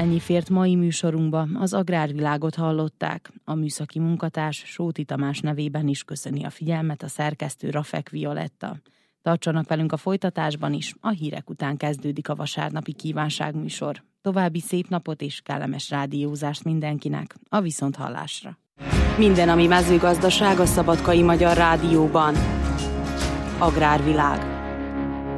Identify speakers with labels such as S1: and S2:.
S1: Ennyi fért mai műsorunkba, az Agrárvilágot hallották. A műszaki munkatárs Sóti Tamás nevében is köszöni a figyelmet a szerkesztő Rafek Violetta. Tartsanak velünk a folytatásban is, a hírek után kezdődik a vasárnapi kívánságműsor. További szép napot és kellemes rádiózást mindenkinek, a viszonthallásra. Minden, ami mezőgazdaság a Szabadkai Magyar Rádióban. Agrárvilág.